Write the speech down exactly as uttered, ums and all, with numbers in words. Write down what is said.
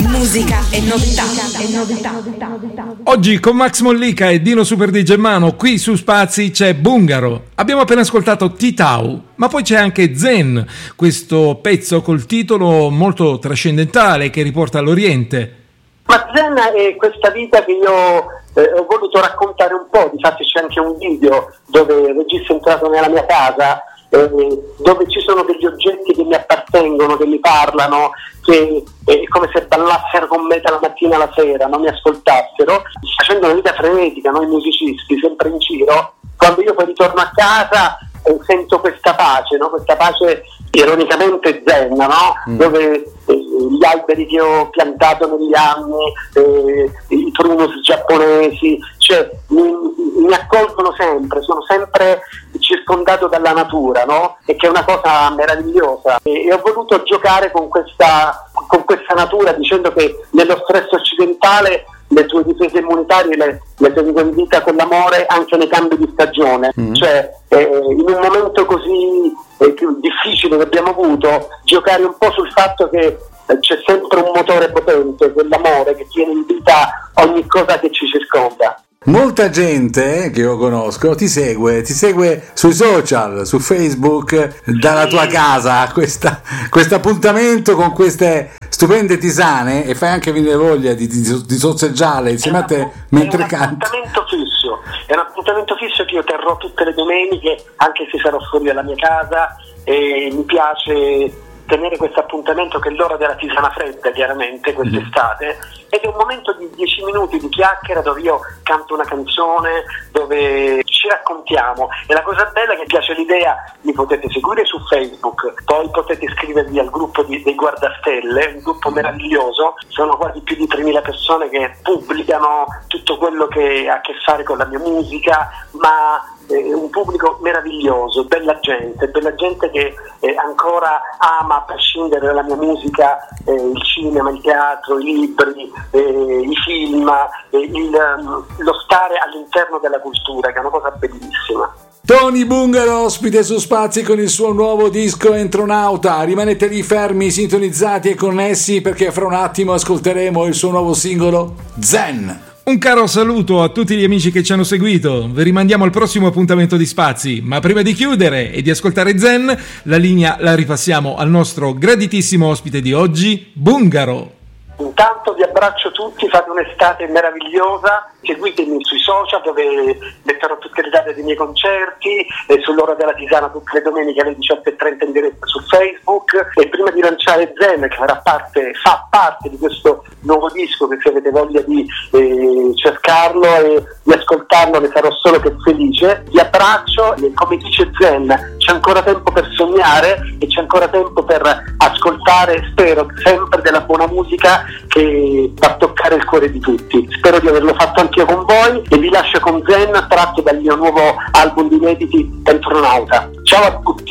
musica e novità. E novità. Oggi con Max Mollica e Dino Super D J Mano qui su Spazi c'è Bungaro. Abbiamo appena ascoltato T-Tau, ma poi c'è anche Zen, questo pezzo col titolo molto trascendentale che riporta all'Oriente. Ma Zen è questa vita che io eh, ho voluto raccontare un po', difatti c'è anche un video dove il regista è entrato nella mia casa, eh, dove ci sono degli oggetti che mi appartengono, che mi parlano, che è come se ballassero con me dalla mattina alla sera, non mi ascoltassero, facendo una vita frenetica, noi musicisti, sempre in giro. Quando io poi ritorno a casa eh, sento questa pace, no? Questa pace ironicamente zen, no? Mm. Dove eh, gli alberi che ho piantato negli anni, eh, i prunus giapponesi, cioè mi, mi accolgono sempre, sono sempre circondato dalla natura, no? E che è una cosa meravigliosa. E, e ho voluto giocare con questa, con questa natura, dicendo che nello stress occidentale le tue difese immunitarie le, le tengo in vita con l'amore anche nei cambi di stagione, mm. cioè eh, in un momento così eh, più difficile che abbiamo avuto, giocare un po' sul fatto che eh, c'è sempre un motore potente, quell'amore che tiene in vita ogni cosa che ci circonda. Molta gente che io conosco ti segue, ti segue sui social, su Facebook, dalla tua casa, questo appuntamento con queste stupende tisane, e fai anche venire voglia di, di, di sorseggiare insieme a te mentre canti. È un appuntamento fisso, è un appuntamento fisso che io terrò tutte le domeniche, anche se sarò fuori dalla mia casa, e mi piace tenere questo appuntamento che è l'ora della tisana fredda, chiaramente, quest'estate, ed è un momento di dieci minuti di chiacchiera dove io canto una canzone, dove ci raccontiamo. E la cosa bella è che mi piace l'idea, mi potete seguire su Facebook, poi potete iscrivervi al gruppo di, dei Guardastelle, un gruppo meraviglioso, sono quasi più di tremila persone che pubblicano tutto quello che ha a che fare con la mia musica, ma è un pubblico meraviglioso, bella gente, bella gente che eh, ancora ama, a prescindere dalla mia musica, eh, il cinema, il teatro, i libri, eh, i film, eh, il, lo stare all'interno della cultura, che è una cosa bellissima. Tony Bungaro, ospite su Spazi con il suo nuovo disco Entronauta. Rimanete lì fermi, sintonizzati e connessi, perché fra un attimo ascolteremo il suo nuovo singolo Zen. Un caro saluto a tutti gli amici che ci hanno seguito, vi rimandiamo al prossimo appuntamento di Spazi, ma prima di chiudere e di ascoltare Zen, la linea la ripassiamo al nostro graditissimo ospite di oggi, Bungaro. Intanto vi abbraccio tutti, fate un'estate meravigliosa, seguitemi sui social dove metterò tutte le date dei miei concerti, e sull'ora della tisana tutte le domeniche alle diciotto e trenta in diretta su Facebook. E prima di lanciare Zen, che farà parte, fa parte di questo nuovo disco, che se avete voglia di eh, cercarlo e di ascoltarlo ne sarò solo che felice, vi abbraccio e come dice Zen, c'è ancora tempo per sognare e c'è ancora tempo per ascoltare, spero, sempre della buona musica che va a toccare il cuore di tutti. Spero di averlo fatto anch'io con voi e vi lascio con Zen, tratto dal mio nuovo album di inediti Entronauta. Ciao a tutti.